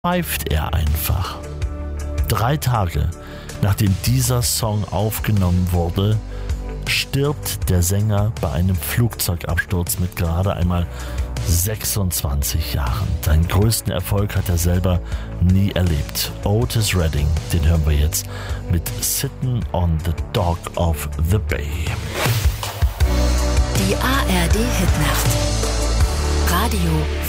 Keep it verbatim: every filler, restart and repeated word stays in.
pfeift er einfach. Drei Tage nachdem dieser Song aufgenommen wurde, stirbt der Sänger bei einem Flugzeugabsturz mit gerade einmal sechsundzwanzig Jahren. Seinen größten Erfolg hat er selber nie erlebt. Otis Redding, den hören wir jetzt mit Sittin' on the Dock of the Bay. Die A R D Hitnacht. Radio